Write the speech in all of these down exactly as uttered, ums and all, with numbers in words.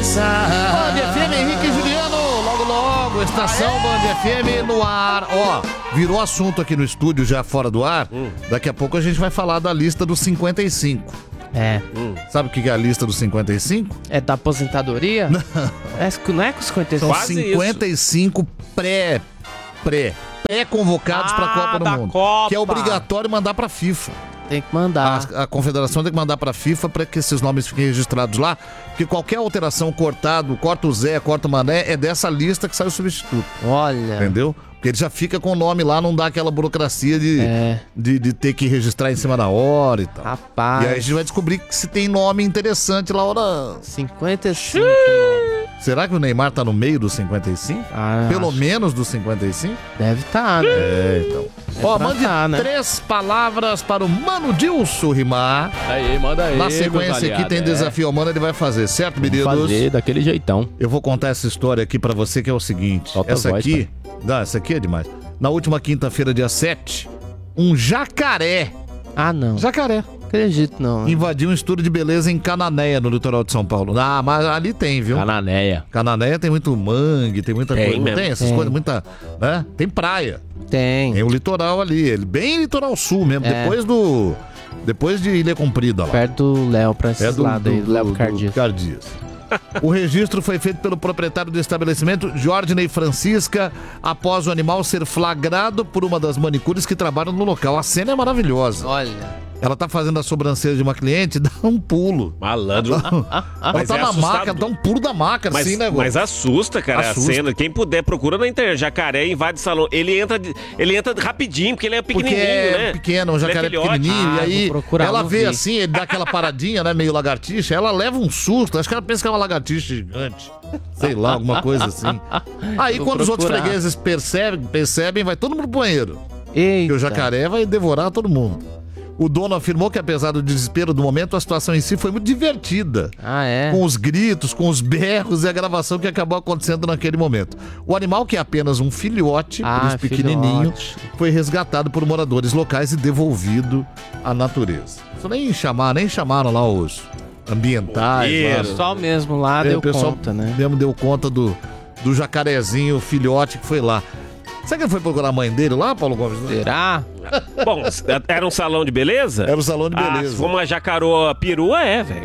pensar. Band F M, Henrique e Juliano, logo logo, estação Band F M no ar. Ó, virou assunto aqui no estúdio, já fora do ar. Hum. Daqui a pouco a gente vai falar da lista dos cinquenta e cinco. É. Hum. Sabe o que é a lista dos cinquenta e cinco? É da aposentadoria? Não. É, não é com cinquenta e cinco? São cinquenta e cinco pré, pré, pré-convocados ah, para a Copa do Mundo. Copa. Que é obrigatório mandar para a FIFA. Tem que mandar. A, a confederação tem que mandar para a FIFA para que esses nomes fiquem registrados lá. Porque qualquer alteração, cortado, corta o Zé, corta o Mané, é dessa lista que sai o substituto. Olha. Entendeu? Porque ele já fica com o nome lá, não dá aquela burocracia de, é. de, de ter que registrar em cima da hora e tal. Rapaz. E aí a gente vai descobrir que se tem nome interessante lá, hora... cinquenta e cinco. Será que o Neymar tá no meio dos cinquenta e cinco? Ah, Pelo acho. menos dos cinquenta e cinco? Deve estar, tá, né? É, então. É Ó, mande tá, né? três palavras para o Mano Dilson rimar. Aí, manda aí. Na sequência aqui tem é. desafio ao Mano, ele vai fazer, certo, meninos? Vamos fazer daquele jeitão. Eu vou contar essa história aqui pra você, que é o seguinte. Solta essa voz, aqui, não, essa aqui é demais. Na última quinta-feira, dia sete, um jacaré. Ah, não. Jacaré. Acredito, não. Invadiu um estúdio de beleza em Cananéia, no litoral de São Paulo. Ah, mas ali tem, viu? Cananéia. Cananéia tem muito mangue, tem muita tem coisa. Não tem essas tem. coisas, muita. Né? Tem praia. Tem. Tem o litoral ali, ele bem litoral sul mesmo, é. depois do. Depois de Ilha Comprida lá. Perto do Léo, pra esse é do, lado aí, do Léo Cardias. Cardias. O registro foi feito pelo proprietário do estabelecimento, Jordney Francisca, após o animal ser flagrado por uma das manicures que trabalham no local. A cena é maravilhosa. Olha. Ela tá fazendo a sobrancelha de uma cliente, dá um pulo. Malandro. Ela tá é na maca, dá um pulo da maca, mas, assim, né? Mas assusta, cara, assusta. A cena. Quem puder, procura na internet. Jacaré invade salão. Ele entra, ele entra rapidinho, porque ele é pequenininho, porque é né? pequeno, um jacaré é pequenininho. Ah, e aí ela vê vi. assim, ele dá aquela paradinha, né? Meio lagartixa. Ela leva um susto. Acho que ela pensa que é uma lagartixa gigante. Sei lá, alguma coisa assim. Aí vou quando procurar. Os outros fregueses percebem, percebem, vai todo mundo pro banheiro. Eita. E o jacaré vai devorar todo mundo. O dono afirmou que, apesar do desespero do momento, a situação em si foi muito divertida. Ah, é? Com os gritos, com os berros e a gravação que acabou acontecendo naquele momento. O animal, que é apenas um filhote, ah, por isso pequenininho, filhote. foi resgatado por moradores locais e devolvido à natureza. Isso nem chamar, nem chamaram lá os ambientais. O pessoal mesmo lá é, deu conta, né? mesmo deu conta do, do jacarezinho, filhote que foi lá. Será que ele foi procurar a mãe dele lá, Paulo Gomes? Será? Bom, era um salão de beleza? Era um salão de beleza. Ah, se for uma jacaroa perua, é, velho.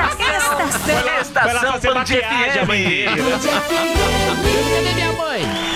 Estação Band F M. Cadê minha mãe?